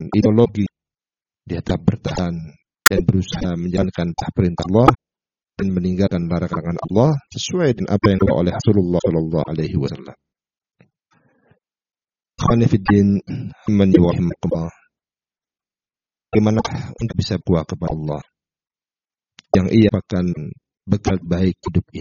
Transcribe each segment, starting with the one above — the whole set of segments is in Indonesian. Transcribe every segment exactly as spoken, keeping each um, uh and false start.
ideologi, dia tetap bertahan dan berusaha menjalankan perintah Allah dan meninggalkan larangan Allah sesuai dengan apa yang dilakukan oleh Rasulullah Shallallahu Alaihi Wasallam. Khonifuddin Rahimakumullah. Bagaimana untuk bisa kuat kepada Allah yang ia akan bekal baik hidup ini.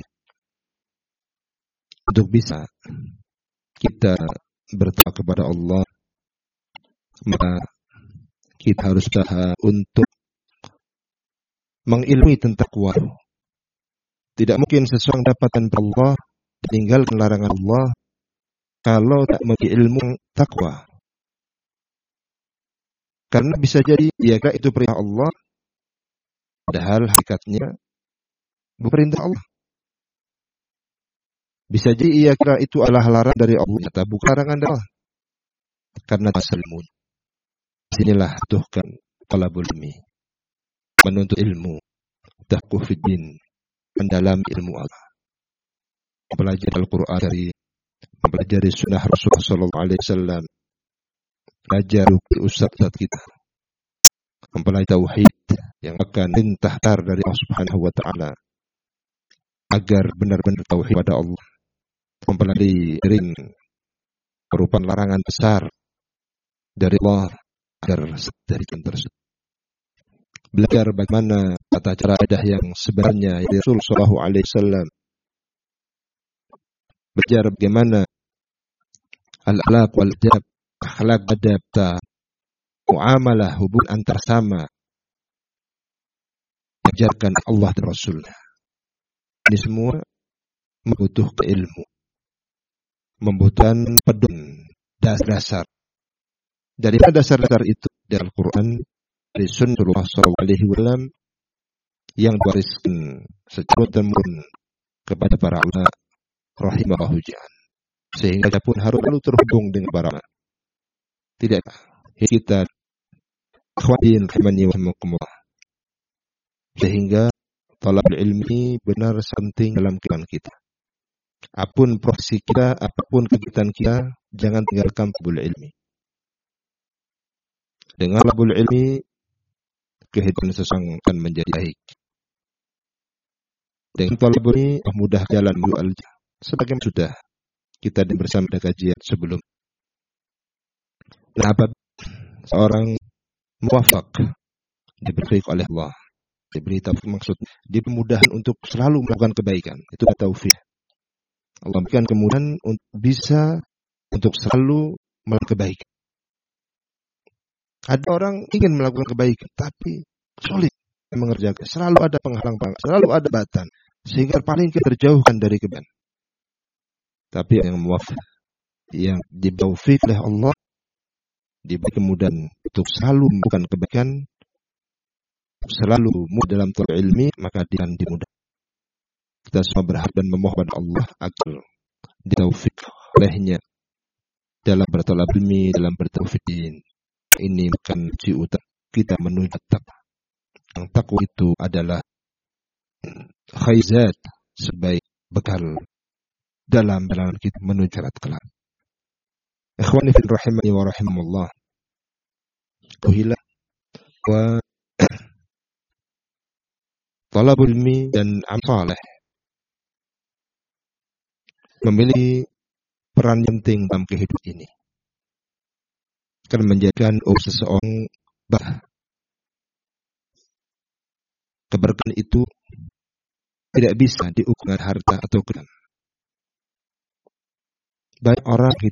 Untuk bisa kita bertakwa kepada Allah, maka kita harus berusaha untuk mengilmui tentang takwa. Tidak mungkin seseorang dapatkan Allah dan tinggalkan larangan Allah kalau tak memiliki ilmu takwa. Karena bisa jadi ia kira itu perintah Allah, padahal hakikatnya bukan perintah Allah. Bisa jadi ia kira itu adalah larangan dari Allah, ternyata bukan larangan dari Allah. Karena tasalmun. Disinilah butuhkan talabul ilmi, menuntut ilmu, taqwa fid din, mendalami ilmu Allah, mempelajari Al-Quran dari, mempelajari sunnah Rasulullah Sallallahu Alaihi Wasallam, belajar ustaz-ustaz kita, mempelajari tauhid yang akan perintah dari Allah Subhanahu Wa Taala, agar benar-benar tauhid pada Allah, mempelajari ring merupakan larangan besar dari Allah agar dari tersebut. Belajar bagaimana tata cara ibadah yang sebenarnya dari Rasul Sallallahu Alaihi Wasallam. Belajar bagaimana al-akhlaq wal adab, akhlak adab, muamalah, hubungan antar sama, diajarkan Allah dan Rasulnya. Ini semua membutuhkan ilmu, membutuhkan pedun dasar-dasar. Dari dasar-dasar itu dari Al-Quran, dari Sunnah Rasulullah Sallallahu Alaihi Wasallam yang diwariskan secara temurun kepada para ulama rahimahullah, sehingga kita pun harus selalu terhubung dengan para ulama. Tidak kita khawatirin rahimani wa rahimakumullah, sehingga talabul ilmi benar penting dalam kehidupan kita. Apapun profesi kita, apapun kegiatan kita, jangan tinggalkan talabul ilmi. Dengan talabul ilmi, kehidupan seseorang akan menjadi baik. Dengan talabul ilmi, mudah jalan menuju al-jannah. Sebagaimana sudah kita bersama pada kajian sebelum. Nah, apabila seorang muwafaq, diberi oleh Allah, diberi taufik, maksud dipermudahan untuk selalu melakukan kebaikan, itu taufik. Allah berikan kemudahan untuk bisa untuk selalu melakukan kebaikan. Ada orang ingin melakukan kebaikan, tapi sulit mengerjakan. Selalu ada penghalang-penghalang, selalu ada batan, sehingga paling terjauhkan dari kebaikan. Tapi yang muwafaq, yang ditaufik oleh Allah, diberi kemudahan untuk selalu melakukan kebaikan, selalu mudah dalam talab ilmi, maka dia akan dimudahkan. Kita semua berharap dan memohon kepada Allah agar ditaufik olehnya dalam bertalab ilmi, dalam bertaufikin. Ini bukan uji utama kita menuju takwa. Yang takwa itu adalah khaizat, sebaik bekal dalam jalan kita menuju jalan kelak. Ikhwani fil rahimani wa rahimahullah. Kuhila wa talabul ilmi dan amal saleh memiliki peran yang penting dalam kehidupan ini. Akan menjadikan oh, seseorang bah. Keberkahan itu tidak bisa diukur dengan harta atau kenan. Banyak orang